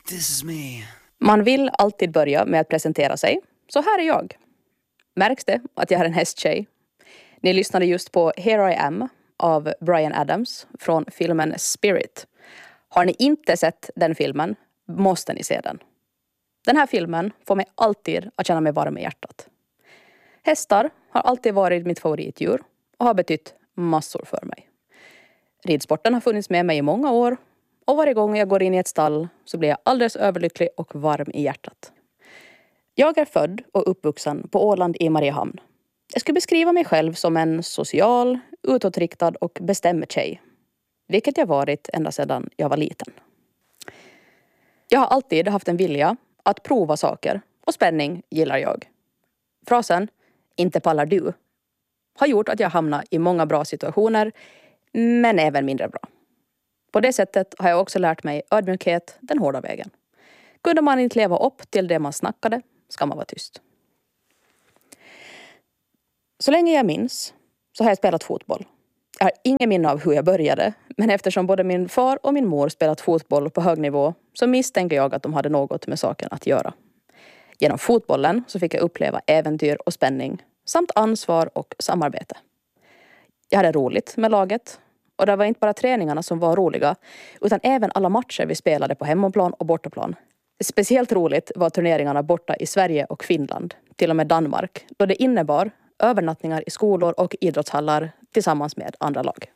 This is me. Man vill alltid börja med att presentera sig. Så här är jag. Märks det att jag är en hästtjej? Ni lyssnade just på Here I Am av Bryan Adams från filmen Spirit. Har ni inte sett den filmen måste ni se den. Den här filmen får mig alltid att känna mig varm i hjärtat. Hästar har alltid varit mitt favoritdjur och har betytt massor för mig. Ridsporten har funnits med mig i många år och varje gång jag går in i ett stall så blir jag alldeles överlycklig och varm i hjärtat. Jag är född och uppvuxen på Åland i Mariehamn. Jag skulle beskriva mig själv som en social, utåtriktad och bestämd tjej. Vilket jag varit ända sedan jag var liten. Jag har alltid haft en vilja att prova saker och spänning gillar jag. Frasen "inte pallar du" har gjort att jag hamnar i många bra situationer men även mindre bra. På det sättet har jag också lärt mig ödmjukhet den hårda vägen. Kunde man inte leva upp till det man snackade ska man vara tyst. Så länge jag minns så har jag spelat fotboll. Jag har ingen minne av hur jag började, men eftersom både min far och min mor spelat fotboll på hög nivå så misstänker jag att de hade något med saken att göra. Genom fotbollen så fick jag uppleva äventyr och spänning samt ansvar och samarbete. Jag hade roligt med laget och det var inte bara träningarna som var roliga utan även alla matcher vi spelade på hemmaplan och bortaplan. Speciellt roligt var turneringarna borta i Sverige och Finland, till och med Danmark, då det innebar övernattningar i skolor och idrottshallar tillsammans med andra lag.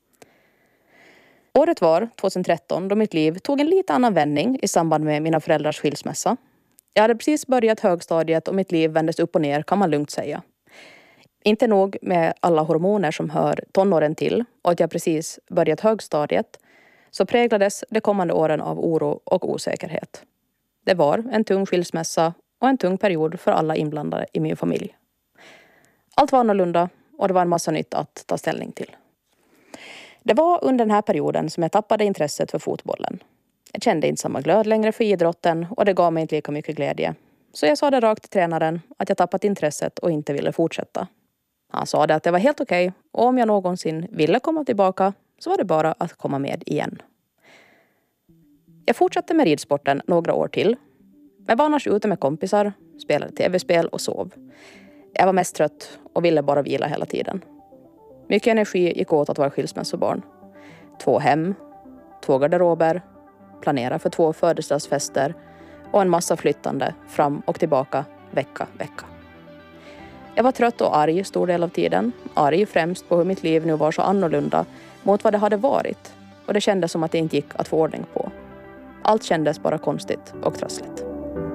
Året var 2013 då mitt liv tog en lite annan vändning i samband med mina föräldrars skilsmässa. Jag hade precis börjat högstadiet och mitt liv vändes upp och ner kan man lugnt säga. Inte nog med alla hormoner som hör tonåren till och att jag precis börjat högstadiet så präglades de kommande åren av oro och osäkerhet. Det var en tung skilsmässa och en tung period för alla inblandade i min familj. Allt var annorlunda och det var en massa nytt att ta ställning till. Det var under den här perioden som jag tappade intresset för fotbollen. Jag kände inte samma glöd längre för idrotten och det gav mig inte lika mycket glädje. Så jag sa det rakt till tränaren att jag tappat intresset och inte ville fortsätta. Han sa det att det var helt okej och om jag någonsin ville komma tillbaka så var det bara att komma med igen. Jag fortsatte med ridsporten några år till. Jag var annars ute med kompisar, spelade tv-spel och sov. Jag var mest trött och ville bara vila hela tiden. Mycket energi gick åt att vara skilsmässobarn. 2 hem, 2 garderober, planera för 2 födelsedagsfester och en massa flyttande fram och tillbaka vecka. Jag var trött och arg stor del av tiden. Arg främst på hur mitt liv nu var så annorlunda mot vad det hade varit. Och det kändes som att det inte gick att få ordning på. Allt kändes bara konstigt och trassligt.